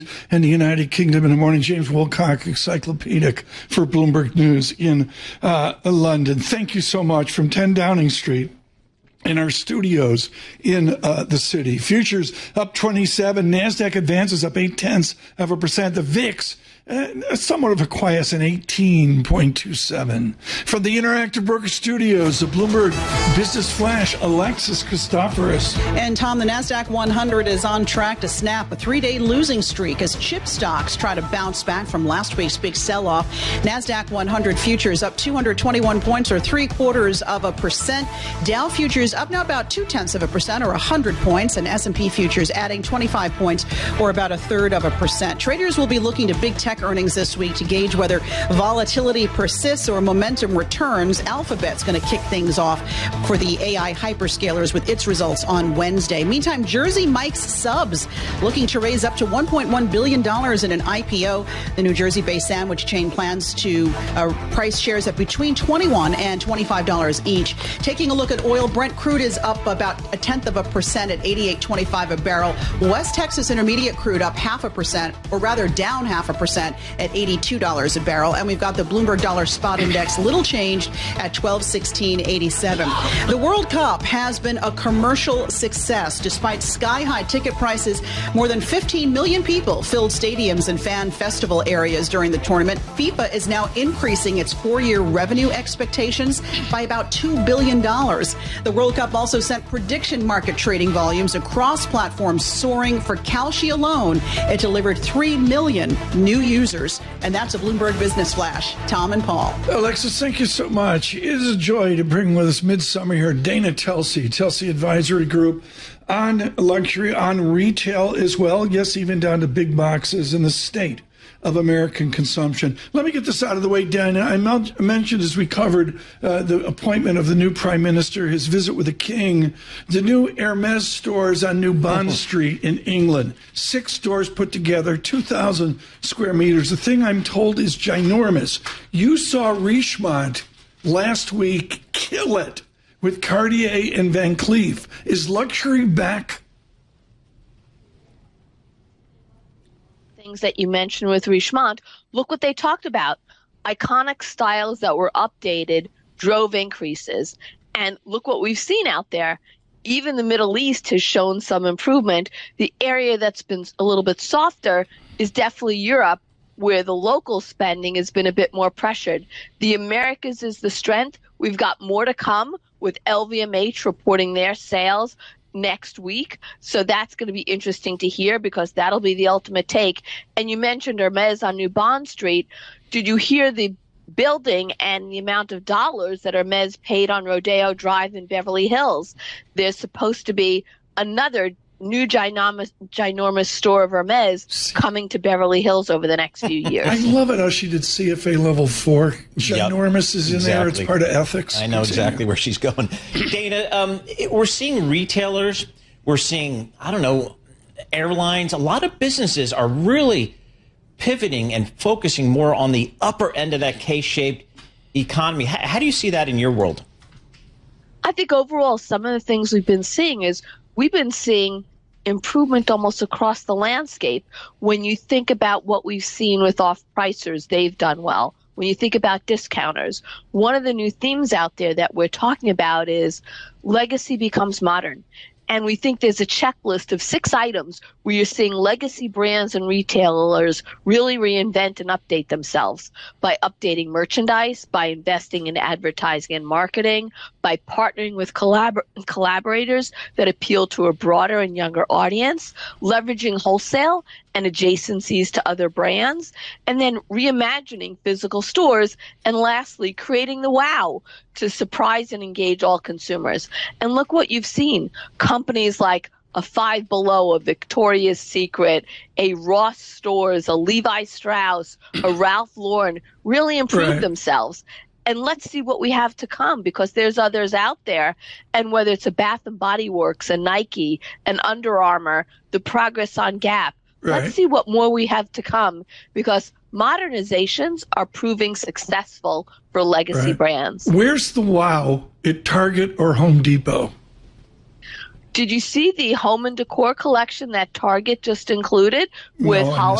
and the United Kingdom in the morning. James Wilcock, encyclopedic for Bloomberg News in London. Thank you so much from 10 Downing Street in our studios in the city. Futures up 27. NASDAQ advances up 0.8%. The VIX, somewhat of a quiescent 18.27. From the Interactive Broker Studios, the Bloomberg Business Flash, Alexis Christoforous. And Tom, the NASDAQ 100 is on track to snap a 3-day losing streak as chip stocks try to bounce back from last week's big sell-off. NASDAQ 100 futures up 221 points or 0.75%. Dow futures up now about 0.2% or 100 points, and S&P futures adding 25 points or about 1/3%. Traders will be looking to big tech earnings this week to gauge whether volatility persists or momentum returns. Alphabet's going to kick things off for the AI hyperscalers with its results on Wednesday. Meantime, Jersey Mike's Subs looking to raise up to $1.1 billion in an IPO. The New Jersey-based sandwich chain plans to price shares at between $21 and $25 each. Taking a look at oil, Brent crude is up about 0.1% at $88.25 a barrel. West Texas Intermediate crude up 0.5%, or rather down 0.5% at $82 a barrel. And we've got the Bloomberg Dollar Spot Index little changed at 1216.87. The World Cup has been a commercial success. Despite sky-high ticket prices, more than 15 million people filled stadiums and fan festival areas during the tournament. FIFA is now increasing its 4-year revenue expectations by about $2 billion. The World Cup also sent prediction market trading volumes across platforms soaring. For Kalshi alone, it delivered 3 million new users. And that's a Bloomberg Business Flash. Tom and Paul. Alexis, thank you so much. It is a joy to bring with us midsummer here Dana Telsey, Telsey Advisory Group, on luxury, on retail as well. Yes, even down to big boxes in the state of American consumption. Let me get this out of the way, Dana. I mentioned as we covered the appointment of the new prime minister, his visit with the king, the new Hermes stores on New Bond Street in England. 6 stores put together, 2,000 square meters. The thing I'm told is ginormous. You saw Richemont last week kill it with Cartier and Van Cleef. Is luxury back? Things that you mentioned with Richemont, look what they talked about. Iconic styles that were updated drove increases. And look what we've seen out there. Even the Middle East has shown some improvement. The area that's been a little bit softer is definitely Europe, where the local spending has been a bit more pressured. The Americas is the strength. We've got more to come with LVMH reporting their sales next week. So that's going to be interesting to hear because that'll be the ultimate take. And you mentioned Hermes on New Bond Street. Did you hear the building and the amount of dollars that Hermes paid on Rodeo Drive in Beverly Hills? There's supposed to be another new ginormous store of Hermes coming to Beverly Hills over the next few years. I love it how she did CFA level 4. Ginormous is in there. It's part of ethics. I know exactly where she's going. Dana, we're seeing retailers. We're seeing, I don't know, airlines. A lot of businesses are really pivoting and focusing more on the upper end of that K-shaped economy. How do you see that in your world? I think overall, some of the things we've been seeing improvement almost across the landscape. When you think about what we've seen with off-pricers, they've done well. When you think about discounters, one of the new themes out there that we're talking about is legacy becomes modern. And we think there's a checklist of 6 items where you're seeing legacy brands and retailers really reinvent and update themselves by updating merchandise, by investing in advertising and marketing, by partnering with collaborators that appeal to a broader and younger audience, leveraging wholesale and adjacencies to other brands, and then reimagining physical stores, and lastly, creating the wow to surprise and engage all consumers. And look what you've seen. Companies like a Five Below, a Victoria's Secret, a Ross Stores, a Levi Strauss, a Ralph Lauren really improve themselves. And let's see what we have to come, because there's others out there. And whether it's a Bath and Body Works, a Nike, an Under Armour, the progress on Gap, let's see what more we have to come, because modernizations are proving successful for legacy brands. Where's the wow at Target or Home Depot? Did you see the home and decor collection that Target just included with No, I holiday